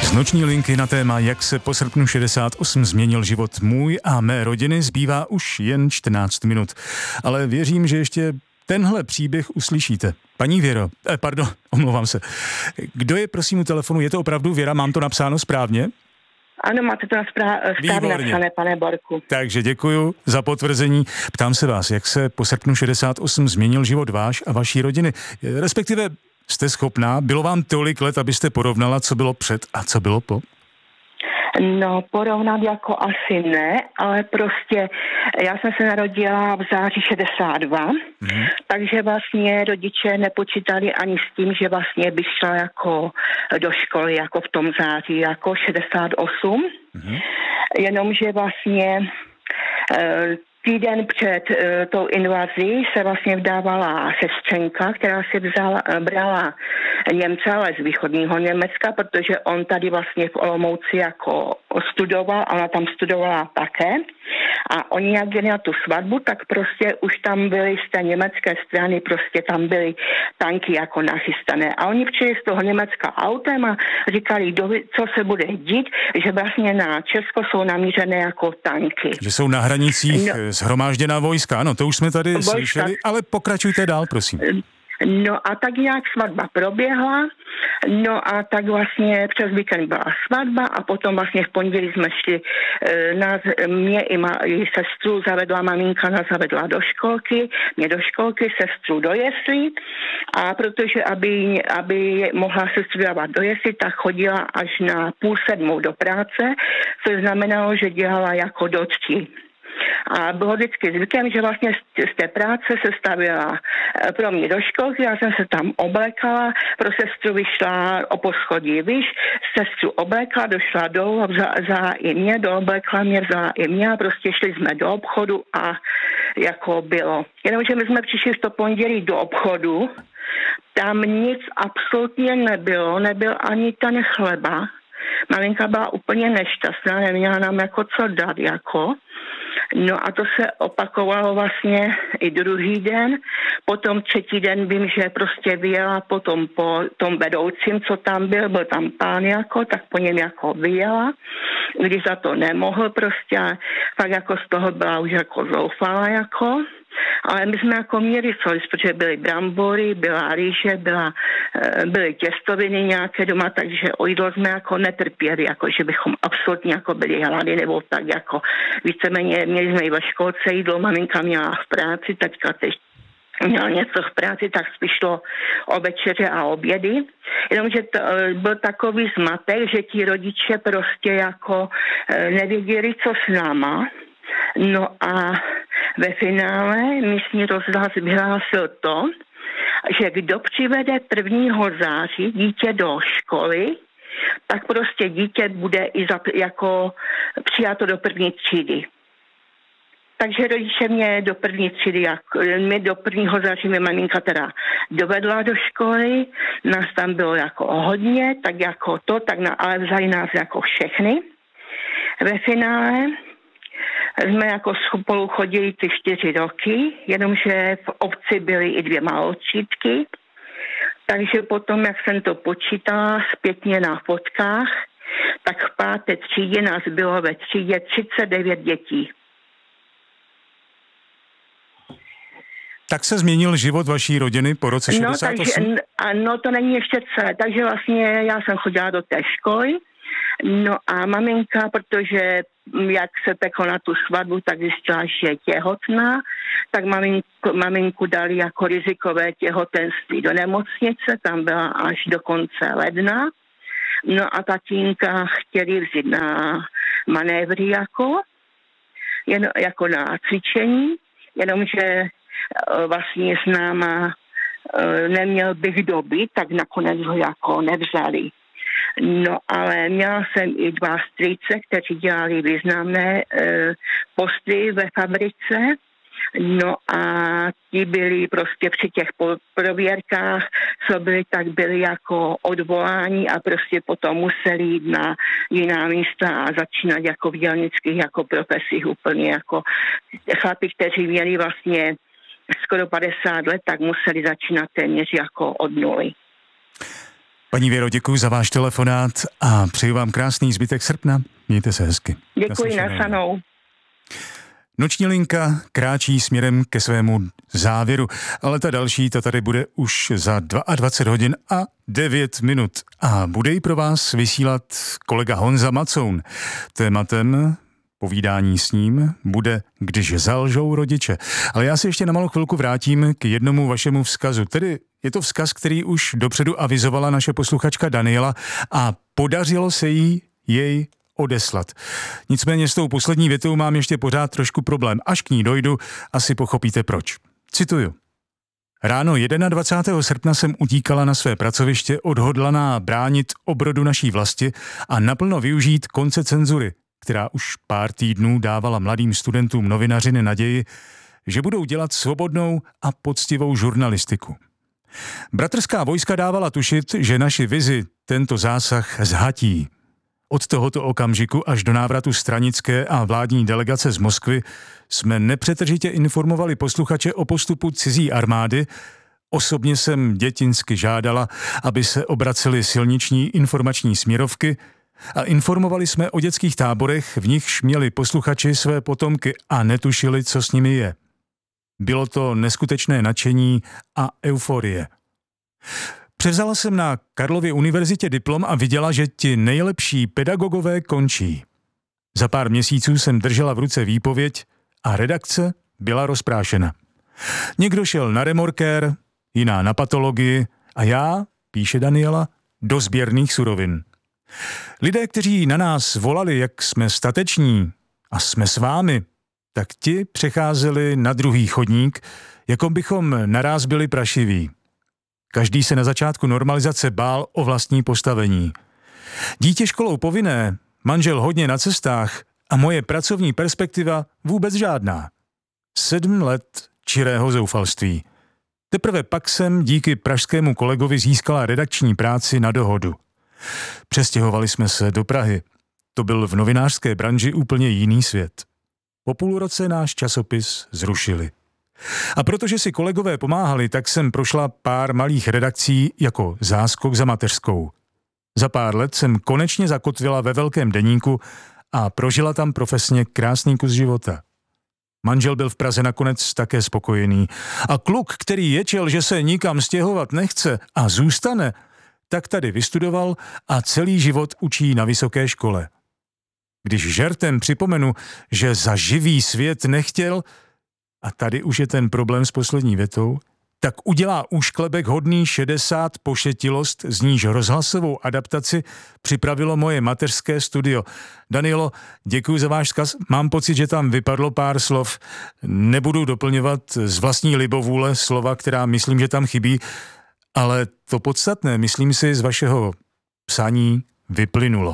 Z noční linky na téma, jak se po srpnu 68 změnil život můj a mé rodiny, zbývá už jen 14 minut. Ale věřím, že ještě tenhle příběh uslyšíte. Paní Věro, omlouvám se. Kdo je prosím u telefonu? Je to opravdu Věra? Mám to napsáno správně? Ano, máte to správně napsané, pane Borku. Takže děkuju za potvrzení. Ptám se vás, jak se po srpnu 68 změnil život váš a vaší rodiny? Respektive jste schopná? Bylo vám tolik let, abyste porovnala, co bylo před a co bylo po? No, porovnat jako asi ne, ale prostě já jsem se narodila v září 62, takže vlastně rodiče nepočítali ani s tím, že vlastně bych šla jako do školy, jako v tom září, jako 68, jenomže vlastně týden před tou invazí se vlastně vdávala sestřenka, která si brala Němce, ale z východního Německa, protože on tady vlastně v Olomouci jako studoval, ona tam studovala také. A oni jak jeli na tu svatbu, tak prostě už tam byly z té německé strany, prostě tam byly tanky jako nachystané. A oni přijeli z toho Německa autem a říkali, co se bude dít, že vlastně na Česko jsou namířené jako tanky. Že jsou na hranicích shromážděná vojska, ano, to už jsme tady slyšeli, ale pokračujte dál, prosím. No a tak nějak svatba proběhla, no a tak vlastně přes víkend byla svatba a potom vlastně v pondělí jsme šli, mě i sestru zavedla maminka, nás zavedla do školky, mě do školky, sestru do jeslí a protože aby mohla sestru dávat do jeslí, tak chodila až na 6:30 do práce, což znamenalo, že dělala jako do 3. A bylo vždycky zvykem, že vlastně z té práce se stavila pro mě do školky, já jsem se tam oblekala, pro sestru vyšla o poschodí výš, sestru oblekla, došla dolů, vzala i mě, dooblekla mě, vzala i mě a prostě šli jsme do obchodu a jako bylo. Jenomže my jsme přišli v to pondělí do obchodu, tam nic absolutně nebylo, nebyl ani ten chleba. Malinka byla úplně nešťastná, neměla nám jako co dát, jako. No a to se opakovalo vlastně i druhý den. Potom třetí den vím, že prostě vyjela potom po tom vedoucím, co tam byl tam pán jako, tak po něm jako vyjela, když za to nemohl prostě a fakt jako z toho byla už jako zoufala jako. Ale my jsme jako měli což, protože byly brambory, byla rýže, byly těstoviny nějaké doma, takže o jídlo jsme jako netrpěli, jako že bychom absolutně jako byli hlady, nebo tak jako víceméně měli jsme i ve školce jídlo, maminka měla v práci, teďka teď měla něco v práci, tak spíš šlo o večeře a obědy. Jenomže to byl takový zmatek, že ti rodiče prostě jako nevěděli, co s náma. No a ve finále místní rozhlas vyhlásil to, že kdo přivede 1. září dítě do školy, tak prostě dítě bude i jako přijato do 1. třídy. Takže rodiče mě do 1. třídy, mě do 1. září mě maminka teda dovedla do školy, nás tam bylo jako hodně, tak jako to, ale vzali nás jako všechny. Ve finále jsme jako spolu chodili ty 4 roky, jenomže v obci byly i 2 malotřídky, takže potom, jak jsem to počítala zpětně na fotkách, tak v 5. třídě nás bylo ve třídě 39 dětí. Tak se změnil život vaší rodiny po roce 68? No, to není ještě celé, takže vlastně já jsem chodila do té školy, no a maminka, protože jak se peklo na tu svatbu, tak zjistila, že je těhotná, tak maminku dali jako rizikové těhotenství do nemocnice, tam byla až do konce ledna. No a tatínka chtěli vzít na manévry jako na cvičení, jenomže vlastně s náma neměl bych doby, tak nakonec ho jako nevzali. No ale měla jsem i 2 strýce, kteří dělali významné posty ve fabrice. No a ti byli prostě při těch prověrkách, co byli, tak byli jako odvolání a prostě potom museli jít na jiná místa a začínat jako v dělnických jako profesích úplně jako chlapi, kteří měli vlastně skoro 50 let, tak museli začínat téměř jako od nuly. Paní Věro, děkuji za váš telefonát a přeju vám krásný zbytek srpna. Mějte se hezky. Děkuji, naslyšenou. Noční linka kráčí směrem ke svému závěru, ale ta další, ta tady bude už za 22 hodin a 9 minut a bude ji pro vás vysílat kolega Honza Macoun. Tématem povídání s ním bude Když zalžou rodiče. Ale já se ještě na malou chvilku vrátím k jednomu vašemu vzkazu. Tedy je to vzkaz, který už dopředu avizovala naše posluchačka Daniela a podařilo se jí jej odeslat. Nicméně s tou poslední větou mám ještě pořád trošku problém. Až k ní dojdu, asi pochopíte proč. Cituju. Ráno 21. srpna jsem utíkala na své pracoviště odhodlaná bránit obrodu naší vlasti a naplno využít konce cenzury, která už pár týdnů dávala mladým studentům novinařiny naději, že budou dělat svobodnou a poctivou žurnalistiku. Bratrská vojska dávala tušit, že naši vizi tento zásah zhatí. Od tohoto okamžiku až do návratu stranické a vládní delegace z Moskvy jsme nepřetržitě informovali posluchače o postupu cizí armády. Osobně jsem dětinsky žádala, aby se obracely silniční informační směrovky a informovali jsme o dětských táborech, v nichž měli posluchači své potomky a netušili, co s nimi je. Bylo to neskutečné nadšení a euforie. Převzala jsem na Karlově univerzitě diplom a viděla, že ti nejlepší pedagogové končí. Za pár měsíců jsem držela v ruce výpověď a redakce byla rozprášena. Někdo šel na remorkér, jiná na patologii a já, píše Daniela, do sběrných surovin. Lidé, kteří na nás volali, jak jsme stateční a jsme s vámi, tak ti přecházeli na druhý chodník, jako bychom naráz byli prašiví. Každý se na začátku normalizace bál o vlastní postavení. Dítě školou povinné, manžel hodně na cestách a moje pracovní perspektiva vůbec žádná. 7 let čirého zoufalství. Teprve pak jsem díky pražskému kolegovi získala redakční práci na dohodu. Přestěhovali jsme se do Prahy. To byl v novinářské branži úplně jiný svět. Po půl roce náš časopis zrušili. A protože si kolegové pomáhali, tak jsem prošla pár malých redakcí jako záskok za mateřskou. Za pár let jsem konečně zakotvila ve velkém deníku a prožila tam profesně krásný kus života. Manžel byl v Praze nakonec také spokojený a kluk, který ječel, že se nikam stěhovat nechce a zůstane, tak tady vystudoval a celý život učí na vysoké škole. Když žertem připomenu, že za živý svět nechtěl, a tady už je ten problém s poslední větou, tak udělá úšklebek hodný 60 pošetilost, z níž rozhlasovou adaptaci připravilo moje mateřské studio. Danielo, děkuji za váš vzkaz. Mám pocit, že tam vypadlo pár slov. Nebudu doplňovat z vlastní libovůle slova, která myslím, že tam chybí, ale to podstatné, myslím si, z vašeho psaní vyplynulo.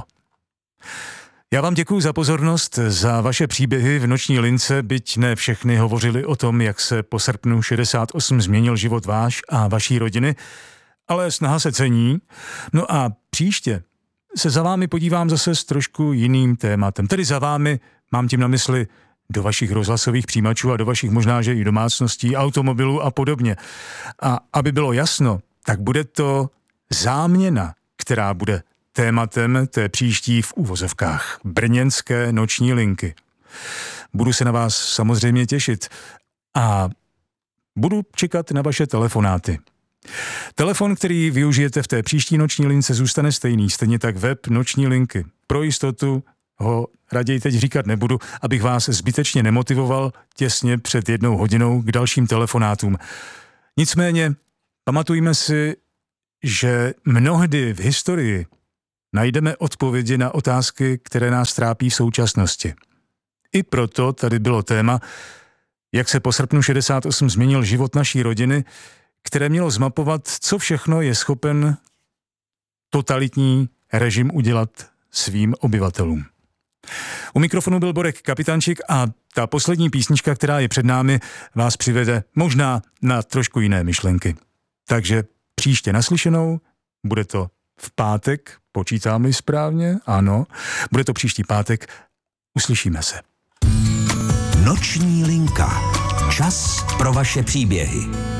Já vám děkuji za pozornost, za vaše příběhy v noční lince, byť ne všechny hovořili o tom, jak se po srpnu 68 změnil život váš a vaší rodiny, ale snaha se cení. No a příště se za vámi podívám zase s trošku jiným tématem. Tedy za vámi, mám tím na mysli, do vašich rozhlasových přijímačů a do vašich možná, že i domácností, automobilů a podobně. A aby bylo jasno, tak bude to záměna, která bude tématem té příští v uvozovkách brněnské noční linky. Budu se na vás samozřejmě těšit a budu čekat na vaše telefonáty. Telefon, který využijete v té příští noční lince, zůstane stejný, stejně tak web noční linky. Pro jistotu ho raději teď říkat nebudu, abych vás zbytečně nemotivoval těsně před 1 hodinou k dalším telefonátům. Nicméně pamatujme si, že mnohdy v historii najdeme odpovědi na otázky, které nás trápí v současnosti. I proto tady bylo téma, jak se po srpnu 68 změnil život naší rodiny, které mělo zmapovat, co všechno je schopen totalitní režim udělat svým obyvatelům. U mikrofonu byl Borek Kapitančík a ta poslední písnička, která je před námi, vás přivede možná na trošku jiné myšlenky. Takže příště naslyšenou, bude to v pátek, počítám-li správně? Ano, bude to příští pátek, uslyšíme se. Noční linka. Čas pro vaše příběhy.